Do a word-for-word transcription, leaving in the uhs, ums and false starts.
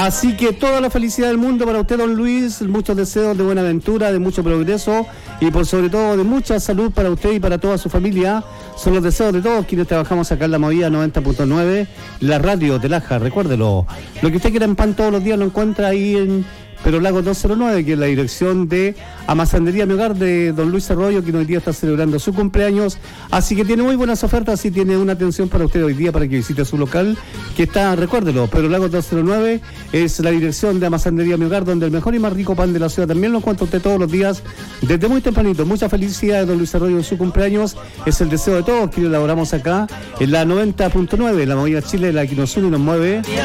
Así que toda la felicidad del mundo para usted, don Luis, muchos deseos de buena aventura, de mucho progreso y por sobre todo de mucha salud para usted y para toda su familia. Son los deseos de todos quienes trabajamos acá en la Movida noventa punto nueve, la radio de Laja, recuérdelo. Lo que usted quiera en pan todos los días lo encuentra ahí en Pero Lago doscientos nueve, que es la dirección de Amasandería Mi Hogar de don Luis Arroyo, que hoy día está celebrando su cumpleaños, así que tiene muy buenas ofertas y tiene una atención para usted hoy día para que visite su local, que está, recuérdelo, Pero Lago doscientos nueve es la dirección de Amasandería Mi Hogar, donde el mejor y más rico pan de la ciudad también lo encuentra usted todos los días, desde muy tempranito. Mucha felicidad de don Luis Arroyo en su cumpleaños, es el deseo de todos que elaboramos acá en la noventa punto nueve, la Movida Chile, la que nos une y nos mueve.